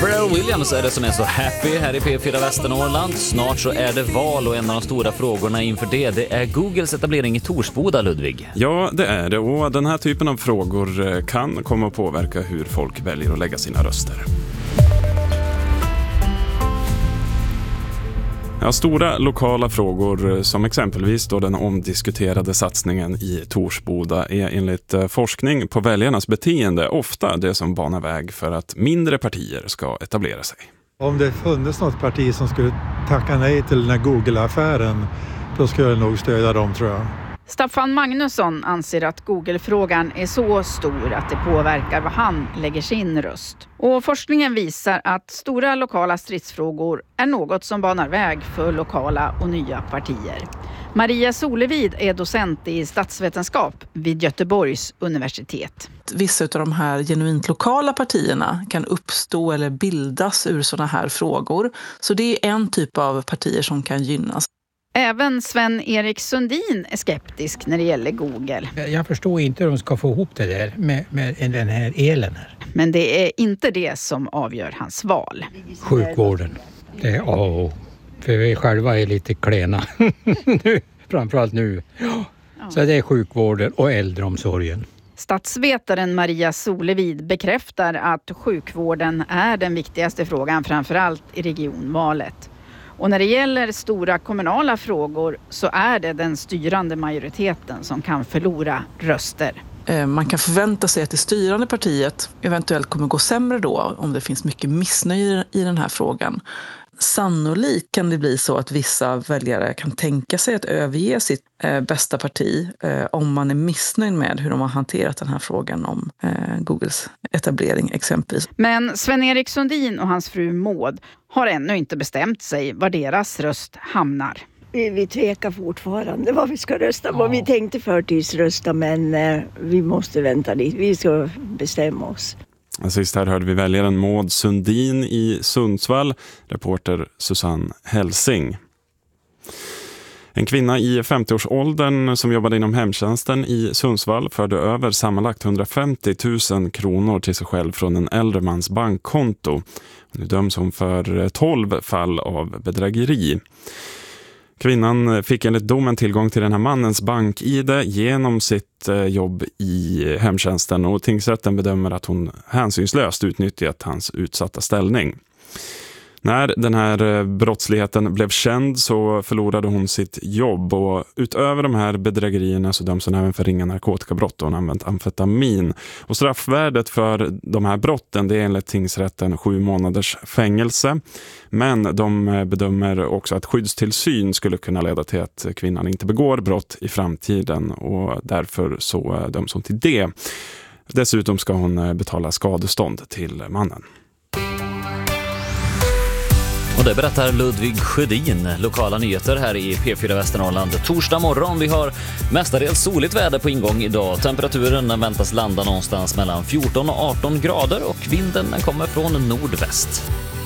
Pharrell Williams är det som är så happy här i P4 Västernorrland. Snart så är det val och en av de stora frågorna inför det är Googles etablering i Torsboda, Ludvig. Ja, det är det, och den här typen av frågor kan komma att påverka hur folk väljer att lägga sina röster. Ja, stora lokala frågor som exempelvis då den omdiskuterade satsningen i Torsboda är enligt forskning på väljarnas beteende ofta det som banar väg för att mindre partier ska etablera sig. Om det funnits något parti som skulle tacka nej till den här Google-affären, då skulle jag nog stödja dem, tror jag. Staffan Magnusson anser att Google-frågan är så stor att det påverkar vad han lägger sin röst. Och forskningen visar att stora lokala stridsfrågor är något som banar väg för lokala och nya partier. Maria Solevid är docent i statsvetenskap vid Göteborgs universitet. Vissa av de här genuint lokala partierna kan uppstå eller bildas ur sådana här frågor. Så det är en typ av partier som kan gynnas. Även Sven-Erik Sundin är skeptisk när det gäller Google. Jag förstår inte hur de ska få ihop det där med den här elen här. Men det är inte det som avgör hans val. Sjukvården, det är A och O. För vi själva är lite klena nu, framförallt nu. Så det är sjukvården och äldreomsorgen. Statsvetaren Maria Solevid bekräftar att sjukvården är den viktigaste frågan, framförallt i regionvalet. Och när det gäller stora kommunala frågor så är det den styrande majoriteten som kan förlora röster. Man kan förvänta sig att det styrande partiet eventuellt kommer gå sämre då om det finns mycket missnöje i den här frågan. Sannolikt kan det bli så att vissa väljare kan tänka sig att överge sitt bästa parti om man är missnöjd med hur de har hanterat den här frågan om Googles etablering exempelvis. Men Sven-Erik Sundin och hans fru Maud har ännu inte bestämt sig var deras röst hamnar. Vi tvekar fortfarande vad vi ska rösta på. Vi tänkte förtidsrösta, men vi måste vänta lite. Vi ska bestämma oss. Sist här hörde vi väljaren Maud Sundin i Sundsvall, reporter Susanne Helsing. En kvinna i 50-årsåldern som jobbade inom hemtjänsten i Sundsvall förde över sammanlagt 150 000 kronor till sig själv från en äldre mans bankkonto. Nu döms hon för 12 fall av bedrägeri. Kvinnan fick enligt domen tillgång till den här mannens bank-ID genom sitt jobb i hemtjänsten, och tingsrätten bedömer att hon hänsynslöst utnyttjat hans utsatta ställning. När den här brottsligheten blev känd så förlorade hon sitt jobb, och utöver de här bedrägerierna så döms hon även för ringa narkotikabrott och hon använt amfetamin. Och straffvärdet för de här brotten, det är enligt tingsrätten 7 månaders fängelse. Men de bedömer också att skyddstillsyn skulle kunna leda till att kvinnan inte begår brott i framtiden, och därför så döms hon till det. Dessutom ska hon betala skadestånd till mannen. Och det berättar Ludvig Sjödin, lokala nyheter här i P4 Västernorrland. Torsdag morgon, vi har mestadels soligt väder på ingång idag. Temperaturen väntas landa någonstans mellan 14 och 18 grader och vinden kommer från nordväst.